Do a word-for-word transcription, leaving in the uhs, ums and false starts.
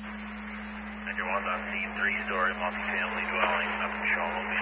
Ledger one on scene, three-story multifamily dwelling up in Charlotte.